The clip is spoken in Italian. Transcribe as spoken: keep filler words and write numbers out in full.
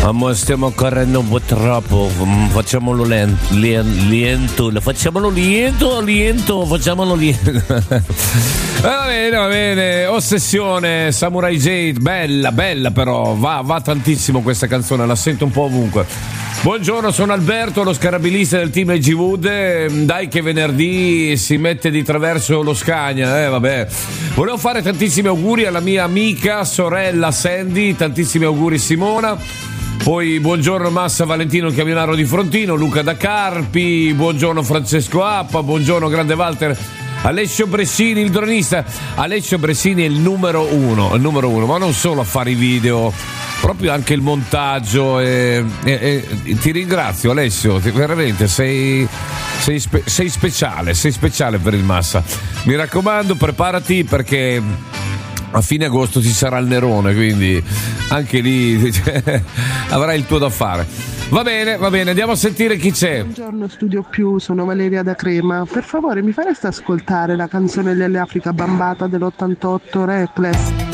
Ma stiamo correndo un po' troppo, facciamolo lento, lento, facciamolo lento, lento, facciamolo lento. Va bene, va bene, Ossessione, Samurai Jade, bella, bella però, va, va tantissimo questa canzone, la sento un po' ovunque. Buongiorno, sono Alberto, lo scarabilista del team A G Wood. Dai che venerdì si mette di traverso lo Scania, eh vabbè. Volevo fare tantissimi auguri alla mia amica, sorella Sandy, tantissimi auguri Simona. Poi buongiorno Massa Valentino il camionaro di Frontino, Luca da Carpi, buongiorno Francesco Appa, buongiorno grande Walter, Alessio Bressini il dronista. Alessio Bressini è il numero uno, il numero uno, ma non solo a fare i video, proprio anche il montaggio e, e, e ti ringrazio Alessio, ti, veramente sei, sei, spe, sei speciale, sei speciale per il Massa. Mi raccomando, preparati perché a fine agosto ci sarà il Nerone, quindi anche lì avrai il tuo da fare. Va bene, va bene, andiamo a sentire chi c'è. Buongiorno Studio Più, sono Valeria da Crema. Per favore mi fareste ascoltare la canzone dell'Africa Bambata dell'ottantotto, Reckless?